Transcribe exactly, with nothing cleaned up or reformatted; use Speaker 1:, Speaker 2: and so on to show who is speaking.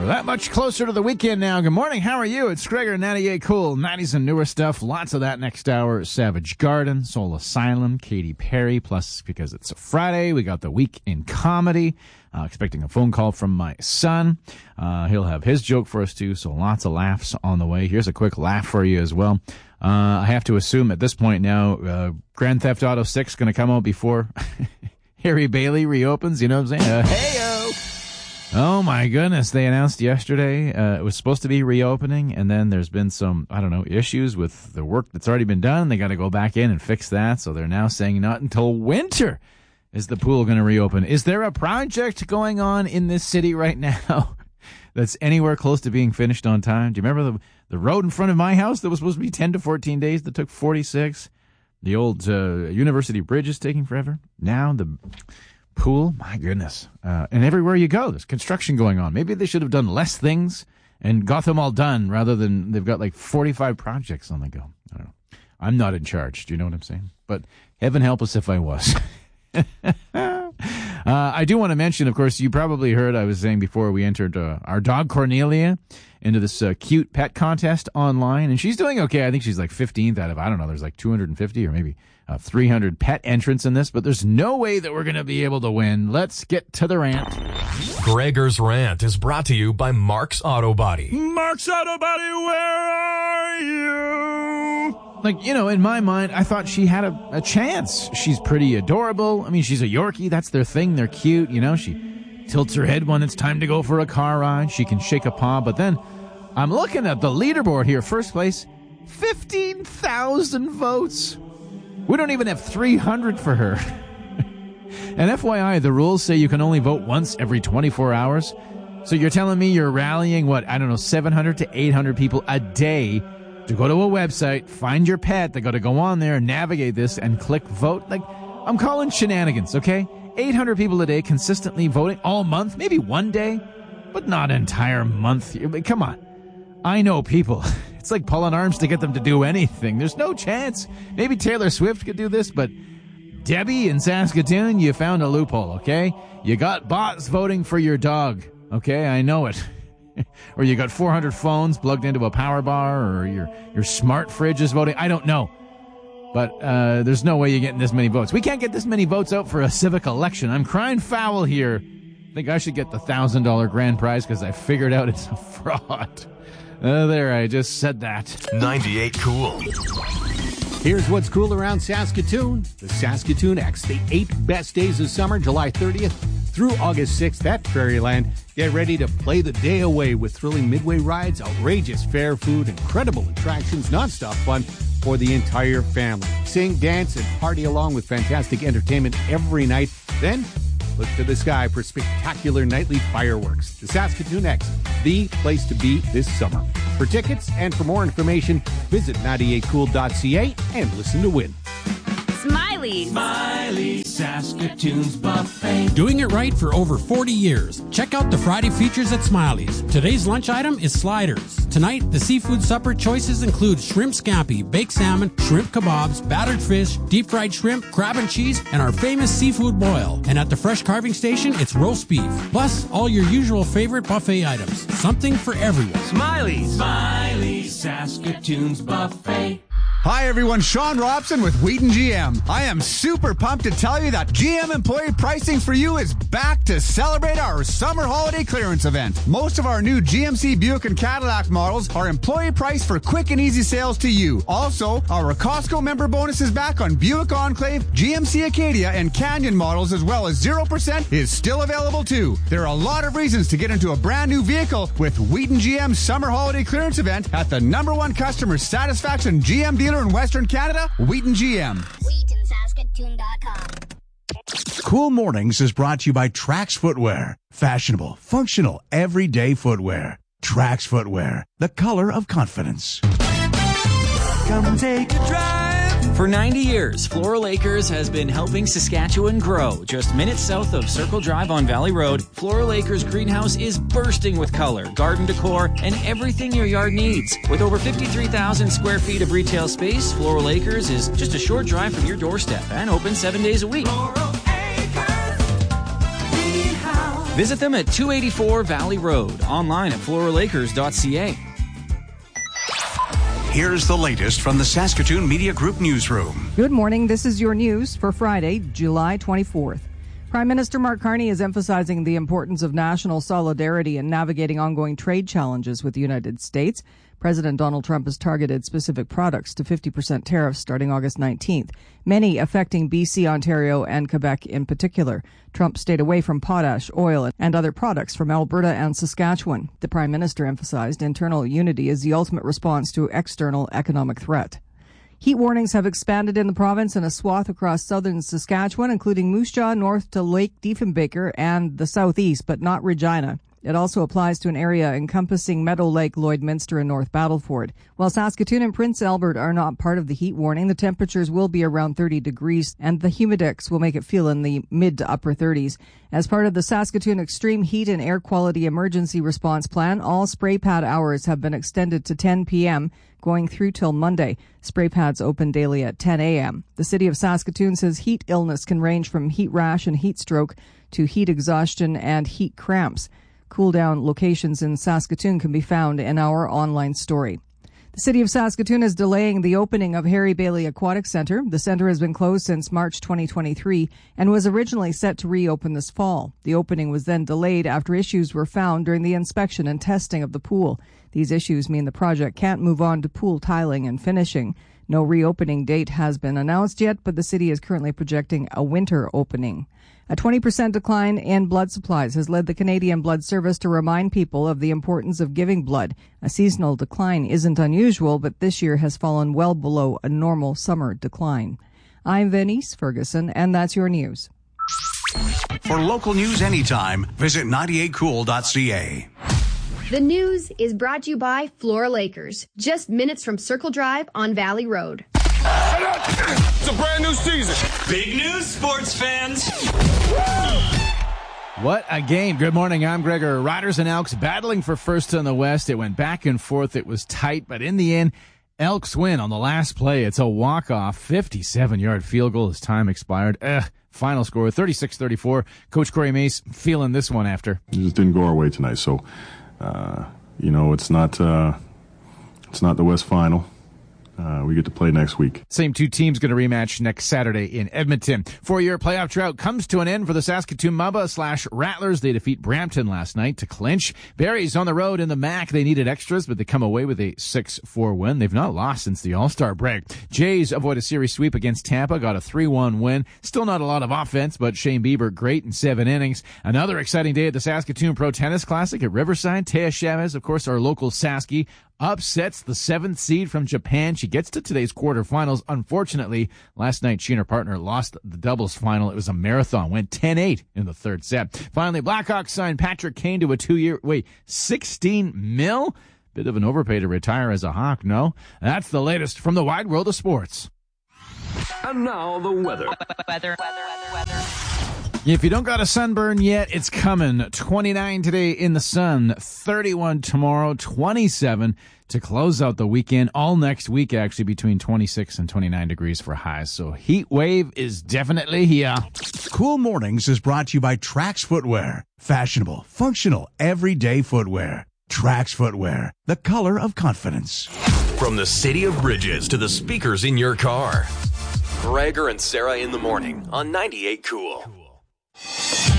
Speaker 1: We're that much closer to the weekend now. Good morning. How are you? It's Gregor, ninety-eight Cool. nineties and newer stuff. Lots of that next hour. Savage Garden, Soul Asylum, Katy Perry. Plus, because it's a Friday, we got the week in comedy. Uh, expecting a phone call from my son. Uh, he'll have his joke for us, too, so lots of laughs on the way. Here's a quick laugh for you as well. Uh, I have to assume at this point now, uh, Grand Theft Auto six is going to come out before Harry Bailey reopens. You know what I'm saying? Uh, hey-o! Oh, my goodness. They announced yesterday uh, it was supposed to be reopening, and then there's been some, I don't know, issues with the work that's already been done. They got to go back in and fix that, so they're now saying not until winter is the pool going to reopen. Is there a project going on in this city right now that's anywhere close to being finished on time? Do you remember the, the road in front of my house that was supposed to be ten to fourteen days that took forty-six? The old uh, University Bridge is taking forever. Now the pool, my goodness. Uh, and everywhere you go, there's construction going on. Maybe they should have done less things and got them all done rather than they've got like forty-five projects on the go. I don't know. I'm not in charge. Do you know what I'm saying? But heaven help us if I was. uh, I do want to mention, of course, you probably heard I was saying before we entered uh, our dog Cornelia into this uh, cute pet contest online, and she's doing okay. I think she's like fifteenth out of, I don't know, there's like two hundred fifty or maybe uh, three hundred pet entrants in this, but there's no way that we're going to be able to win. Let's get to the rant.
Speaker 2: Gregor's Rant is brought to you by Mark's Auto Body.
Speaker 1: Mark's Auto Body, where are you? Like, you know, in my mind, I thought she had a, a chance. She's pretty adorable. I mean, she's a Yorkie. That's their thing. They're cute. You know, she tilts her head when it's time to go for a car ride. She can shake a paw. But then I'm looking at the leaderboard here. First place, fifteen thousand votes. We don't even have three hundred for her. And F Y I, the rules say you can only vote once every twenty-four hours. So you're telling me you're rallying, what, I don't know, seven hundred to eight hundred people a day to go to a website, find your pet, they got to go on there, navigate this, and click vote? Like, I'm calling shenanigans, okay? eight hundred people a day consistently voting all month, maybe one day, but not an entire month. Come on. I know people. It's like pulling arms to get them to do anything. There's no chance. Maybe Taylor Swift could do this, but Debbie in Saskatoon, you found a loophole, okay? You got bots voting for your dog, okay? I know it. Or you got four hundred phones plugged into a power bar, or your your smart fridge is voting. I don't know. But uh, there's no way you're getting this many votes. We can't get this many votes out for a civic election. I'm crying foul here. I think I should get the one thousand dollars grand prize because I figured out it's a fraud. Uh, there, I just said that.
Speaker 2: ninety-eight Cool.
Speaker 3: Here's what's cool around Saskatoon. The Saskatoon X, the eight best days of summer, July thirtieth through August sixth at Prairieland. Get ready to play the day away with thrilling midway rides, outrageous fair food, incredible attractions, nonstop fun for the entire family. Sing, dance, and party along with fantastic entertainment every night. Then, look to the sky for spectacular nightly fireworks. The Saskatoon X, the place to be this summer. For tickets and for more information, visit ninety-eight cool dot c a and listen to win.
Speaker 4: Smiley's.
Speaker 5: Smiley's, Saskatoon's buffet.
Speaker 6: Doing it right for over forty years. Check out the Friday features at Smiley's. Today's lunch item is sliders. Tonight, the seafood supper choices include shrimp scampi, baked salmon, shrimp kebabs, battered fish, deep fried shrimp, crab and cheese, and our famous seafood boil. And at the fresh carving station, it's roast beef. Plus, all your usual favorite buffet items. Something for everyone.
Speaker 5: Smiley's. Smiley's, Saskatoon's buffet.
Speaker 7: Hi everyone, Sean Robson with Wheaton G M. I am super pumped to tell you that G M Employee Pricing for You is back to celebrate our summer holiday clearance event. Most of our new G M C Buick and Cadillac models are employee priced for quick and easy sales to you. Also, our Costco member bonus is back on Buick Enclave, G M C Acadia, and Canyon models, as well as zero percent is still available too. There are a lot of reasons to get into a brand new vehicle with Wheaton G M's summer holiday clearance event at the number one customer satisfaction G M dealer in Western Canada, Wheaton G M.
Speaker 8: Wheaton Saskatoon dot com.
Speaker 9: Cool Mornings is brought to you by Trax Footwear. Fashionable, functional, everyday footwear. Trax Footwear, the color of confidence.
Speaker 5: Come take a drive.
Speaker 10: For ninety years, Floral Acres has been helping Saskatchewan grow. Just minutes south of Circle Drive on Valley Road, Floral Acres Greenhouse is bursting with color, garden decor, and everything your yard needs. With over fifty-three thousand square feet of retail space, Floral Acres is just a short drive from your doorstep and open seven days a week.
Speaker 5: Floral Acres Greenhouse.
Speaker 10: Visit them at two eighty-four Valley Road, online at floral acres dot c a.
Speaker 11: Here's the latest from the Saskatoon Media Group newsroom.
Speaker 12: Good morning. This is your news for Friday, July twenty-fourth. Prime Minister Mark Carney is emphasizing the importance of national solidarity in navigating ongoing trade challenges with the United States. President Donald Trump has targeted specific products to fifty percent tariffs starting August nineteenth, many affecting B C, Ontario, and Quebec in particular. Trump stayed away from potash, oil, and other products from Alberta and Saskatchewan. The Prime Minister emphasized internal unity is the ultimate response to external economic threat. Heat warnings have expanded in the province in a swath across southern Saskatchewan, including Moose Jaw north to Lake Diefenbaker and the southeast, but not Regina. It also applies to an area encompassing Meadow Lake, Lloydminster, and North Battleford. While Saskatoon and Prince Albert are not part of the heat warning, the temperatures will be around thirty degrees, and the humidex will make it feel in the mid to upper thirties. As part of the Saskatoon Extreme Heat and Air Quality Emergency Response Plan, all spray pad hours have been extended to ten p.m., going through till Monday. Spray pads open daily at ten a.m. The city of Saskatoon says heat illness can range from heat rash and heat stroke to heat exhaustion and heat cramps. Cool-down locations in Saskatoon can be found in our online story. The city of Saskatoon is delaying the opening of Harry Bailey Aquatic Centre. The centre has been closed since March twenty twenty-three and was originally set to reopen this fall. The opening was then delayed after issues were found during the inspection and testing of the pool. These issues mean the project can't move on to pool tiling and finishing. No reopening date has been announced yet, but the city is currently projecting a winter opening. A twenty percent decline in blood supplies has led the Canadian Blood Service to remind people of the importance of giving blood. A seasonal decline isn't unusual, but this year has fallen well below a normal summer decline. I'm Venice Ferguson, and that's your news.
Speaker 11: For local news anytime, visit ninety-eight cool dot c a.
Speaker 13: The news is brought to you by Floral Acres, just minutes from Circle Drive on Valley Road.
Speaker 14: It's a brand new season.
Speaker 5: Big news, sports fans.
Speaker 1: What a game. Good morning. I'm Gregor. Riders and Elks battling for first in the West. It went back and forth. It was tight, but in the end, Elks win on the last play. It's a walk-off fifty-seven-yard field goal as time expired. Ugh. Final score, thirty-six thirty-four. Coach Corey Mace feeling this one after.
Speaker 15: It just didn't go our way tonight, so, uh, you know, it's not, uh, it's not the West Final. Uh, we get to play next week.
Speaker 1: Same two teams going to rematch next Saturday in Edmonton. Four-year playoff drought comes to an end for the Saskatoon Mamba slash Rattlers. They defeat Brampton last night to clinch. Barry's on the road in the M A C. They needed extras, but they come away with a six four win. They've not lost since the All-Star break. Jays avoid a series sweep against Tampa, got a three one win. Still not a lot of offense, but Shane Bieber great in seven innings. Another exciting day at the Saskatoon Pro Tennis Classic at Riverside. Taya Chavez, of course, our local Sasky, upsets the seventh seed from Japan. She gets to today's quarterfinals. Unfortunately, last night she and her partner lost the doubles final. It was a marathon. Went ten eight in the third set. Finally, Blackhawks signed Patrick Kane to a two-year, wait, sixteen mil? Bit of an overpay to retire as a Hawk, no? That's the latest from the wide world of sports.
Speaker 14: And now the weather.
Speaker 4: Weather, weather, weather, weather.
Speaker 1: If you don't got a sunburn yet, it's coming. twenty-nine today in the sun, thirty-one tomorrow, twenty-seven to close out the weekend. All next week, actually, between twenty-six and twenty-nine degrees for highs. So heat wave is definitely here.
Speaker 9: Cool Mornings is brought to you by Trax Footwear. Fashionable, functional, everyday footwear. Trax Footwear, the color of confidence.
Speaker 2: From the city of Bridges to the speakers in your car. Gregor and Sarah in the morning on ninety-eight Cool.